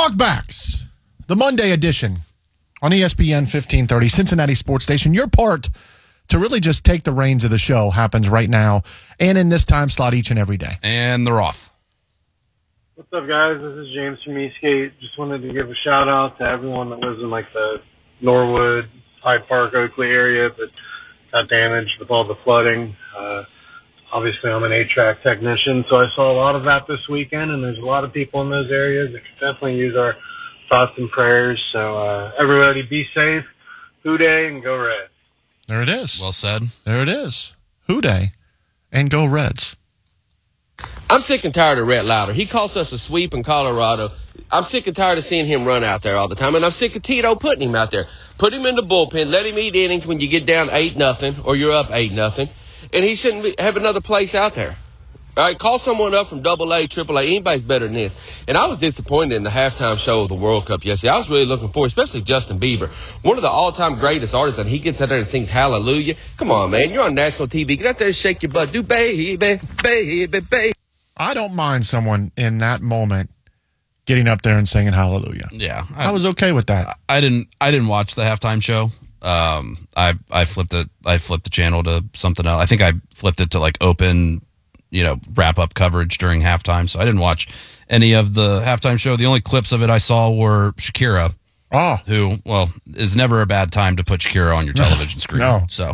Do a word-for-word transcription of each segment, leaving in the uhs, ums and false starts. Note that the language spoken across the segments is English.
Talkbacks, the Monday edition on E S P N fifteen thirty, Cincinnati Sports Station. Your part to really just take the reins of the show happens right now and in this time slot each and every day. And they're off. What's up, guys? This is James from Eastgate. Just wanted to give a shout-out to everyone that lives in, like, the Norwood, Hyde Park, Oakley area that got damaged with all the flooding. Uh, obviously, I'm an eight track technician, so I saw a lot of that this weekend, and there's a lot of people in those areas that could definitely use our thoughts and prayers. So uh, everybody be safe, Houday, and go Reds. There it is. Well said. There it is. Houday, and go Reds. I'm sick and tired of Rhett Lauder. He cost us a sweep in Colorado. I'm sick and tired of seeing him run out there all the time, and I'm sick of Tito putting him out there. Put him in the bullpen. Let him eat innings when you get down eight nothing or you're up eight nothing, and he shouldn't be, have another place out there. All right, call someone up from Double A, Triple A. Anybody's better than this. And I was disappointed in the halftime show of the World Cup yesterday. I was really looking forward, especially Justin Bieber, one of the all-time greatest artists, and he gets out there and sings Hallelujah. Come on, man. You're on national T V. Get out there and shake your butt. Do baby, baby, baby. I don't mind someone in that moment getting up there and singing Hallelujah. Yeah, I, I was okay with that. I didn't. I didn't watch the halftime show. Um, I I flipped it. I flipped the channel to something else. I think I flipped it to like open, you know, wrap up coverage during halftime. So I didn't watch any of the halftime show. The only clips of it I saw were Shakira, oh. who, well, is never a bad time to put Shakira on your television screen. No. So.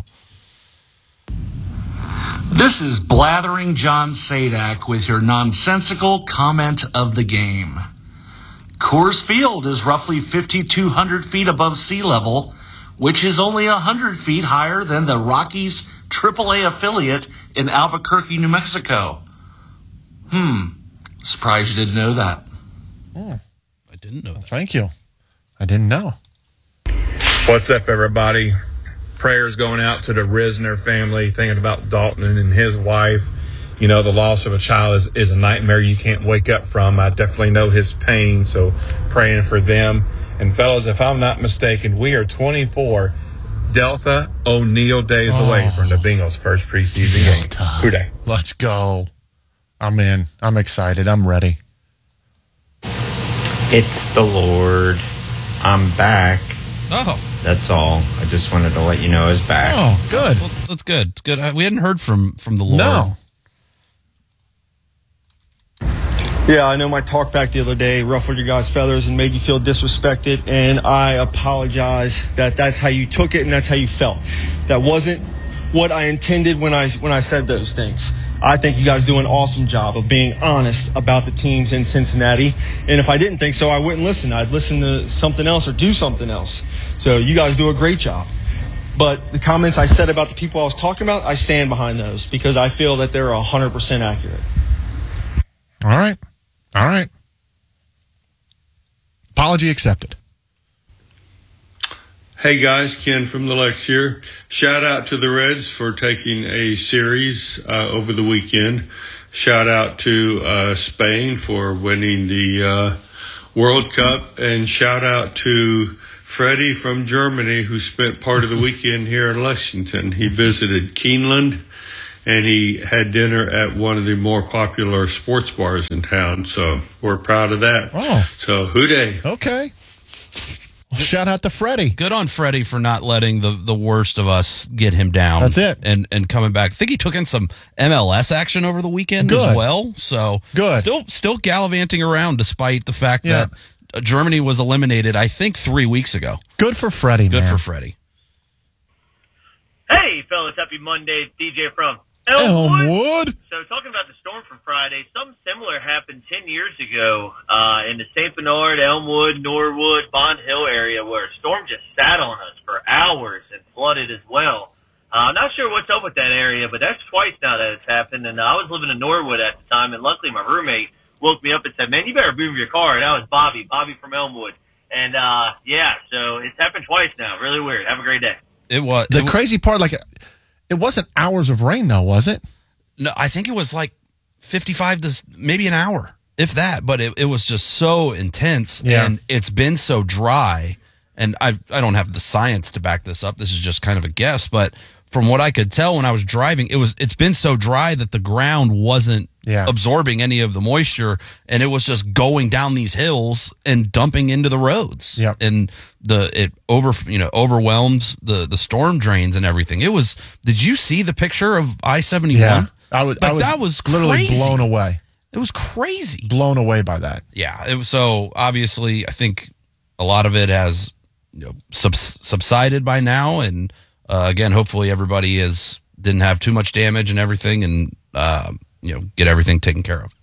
This is Blathering John Sadak with your nonsensical comment of the game. Coors Field is roughly fifty-two hundred feet above sea level, which is only one hundred feet higher than the Rockies' triple A affiliate in Albuquerque, New Mexico. Hmm. Surprised you didn't know that. Oh. I didn't know that. Thank you. I didn't know. What's up, everybody? Prayers going out to the Risner family, thinking about Dalton and his wife. You know, the loss of a child is, is a nightmare you can't wake up from. I definitely know his pain, so praying for them. And, fellas, if I'm not mistaken, we are twenty-four Delta O'Neill days oh. away from the Bengals' first preseason game. Houday. Let's go. I'm in. I'm excited. I'm ready. It's the Lord. I'm back. Oh. That's all. I just wanted to let you know I was back. Oh, good. Well, that's good. It's good. We hadn't heard from, from the Lord. No. Yeah, I know my talk back the other day ruffled your guys' feathers and made you feel disrespected, and I apologize that that's how you took it and that's how you felt. That wasn't what I intended when I when I said those things. I think you guys do an awesome job of being honest about the teams in Cincinnati, and if I didn't think so, I wouldn't listen. I'd listen to something else or do something else. So you guys do a great job. But the comments I said about the people I was talking about, I stand behind those because I feel that they're one hundred percent accurate. All right. All right. Apology accepted. Hey guys, Ken from the Lex here. Shout out to the Reds for taking a series uh, over the weekend. Shout out to uh, Spain for winning the uh, World Cup, and shout out to Freddie from Germany who spent part of the weekend here in Lexington. He visited Keeneland, and he had dinner at one of the more popular sports bars in town. So we're proud of that. Oh. So hooday. Okay. Well, shout out to Freddie. Good on Freddie for not letting the, the worst of us get him down. That's it. And and coming back. I think he took in some M L S action over the weekend Good. as well. So Good. Still still gallivanting around despite the fact Yeah. that Germany was eliminated, I think, three weeks ago. Good for Freddie, Good man. for Freddie. Hey, fellas. Happy Monday. D J from Elmwood. Elmwood. So talking about the storm from Friday, something similar happened ten years ago uh, in the Saint Bernard, Elmwood, Norwood, Bond Hill area where a storm just sat on us for hours and flooded as well. Uh, I'm not sure what's up with that area, but that's twice now that it's happened. And uh, I was living in Norwood at the time, and luckily my roommate woke me up and said, man, you better move your car. And that was Bobby, Bobby from Elmwood. And, uh, yeah, so it's happened twice now. Really weird. Have a great day. It was The it crazy part, like, it wasn't hours of rain, though, was it? No, I think it was like fifty-five to maybe an hour, if that. But it, it was just so intense, Yeah. and it's been so dry. And I I don't have the science to back this up. This is just kind of a guess, but from what I could tell when I was driving, it was it's been so dry that the ground wasn't yeah. absorbing any of the moisture, and it was just going down these hills and dumping into the roads. Yep. And the it over you know overwhelmed the the storm drains and everything. It was. Did you see the picture of I seventy-one? Yeah, I was. Like, I was that was literally crazy. blown away. It was crazy. Blown away by that. Yeah. It was, so obviously, I think a lot of it has you know, subs- subsided by now, and uh, again, hopefully, everybody is didn't have too much damage and everything, and uh, you know, get everything taken care of.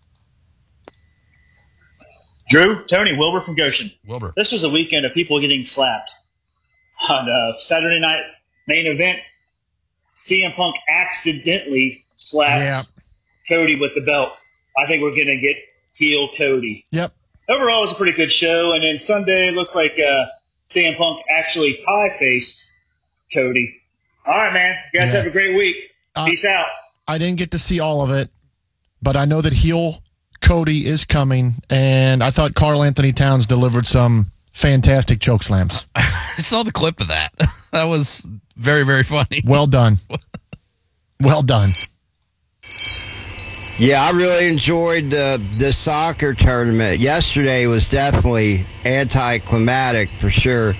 Drew, Tony, Wilbur from Goshen. Wilbur. This was a weekend of people getting slapped. On uh, Saturday night main event, C M Punk accidentally slapped Yeah. Cody with the belt. I think we're going to get heel Cody. Yep. Overall, it was a pretty good show. And then Sunday, it looks like uh, C M Punk actually pie-faced Cody. All right, man. You guys Yeah. have a great week. Uh, Peace out. I didn't get to see all of it, but I know that heel Cody is coming, and I thought Karl Anthony Towns delivered some fantastic choke slams. I saw the clip of that. That was very, very funny. Well done. Well done. Yeah, I really enjoyed the the soccer tournament. Yesterday was definitely anticlimactic for sure.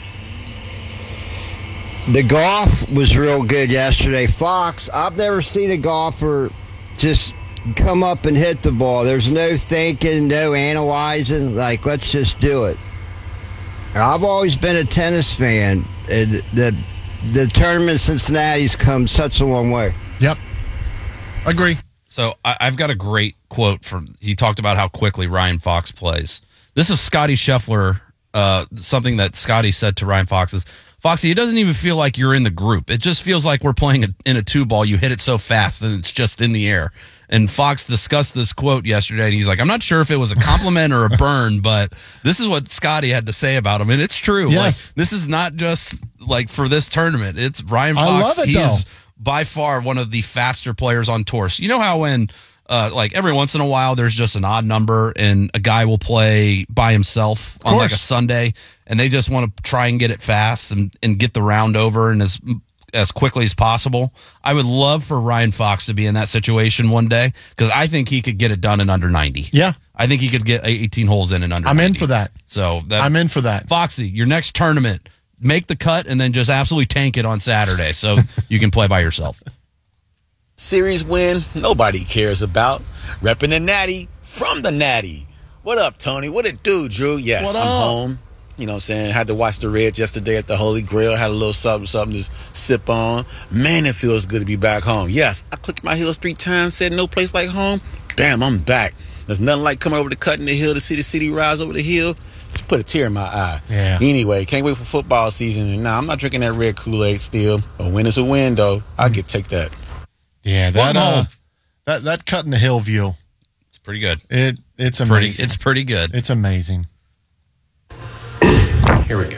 The golf was real good yesterday. Fox, I've never seen a golfer just come up and hit the ball. There's no thinking, no analyzing. Like, let's just do it. I've always been a tennis fan. And the the tournament in Cincinnati's come such a long way. Yep. Agree. So I, I've got a great quote from, he talked about how quickly Ryan Fox plays. This is Scotty Scheffler, uh, something that Scotty said to Ryan Fox is, Foxy, it doesn't even feel like you're in the group. It just feels like we're playing a, in a two ball. You hit it so fast and it's just in the air. And Fox discussed this quote yesterday, and he's like, I'm not sure if it was a compliment or a burn, but this is what Scotty had to say about him. And it's true. Yes. Like, this is not just like for this tournament. It's Ryan Fox. I love it, he though. is by far one of the faster players on tour. So you know how when uh, like every once in a while there's just an odd number and a guy will play by himself on like a Sunday and they just want to try and get it fast and, and get the round over and as as quickly as possible. I would love for Ryan Fox to be in that situation one day because I think he could get it done in under ninety. Yeah. I think he could get eighteen holes in in under I'm ninety. in for that. So that, I'm in for that. Foxy, your next tournament, make the cut and then just absolutely tank it on Saturday so you can play by yourself. Series win, nobody cares about. Repping the Natty from the Natty. What up, Tony? What it do, Drew? Yes, What I'm up? home. You know what I'm saying? Had to watch the Reds yesterday at the Holy Grail. Had a little something, something to sip on. Man, it feels good to be back home. Yes, I clicked my heels three times, said no place like home. Bam, I'm back. There's nothing like coming over to Cutting the Hill to see the city rise over the hill. To put a tear in my eye. Yeah. Anyway, can't wait for football season. And nah, I'm not drinking that red Kool-Aid still. A win is a win, though. I'll get take that. Yeah, that Welcome uh, home. that that cut in the hill view. It's pretty good. It it's Pretty, amazing. it's pretty good. It's amazing. Here we go.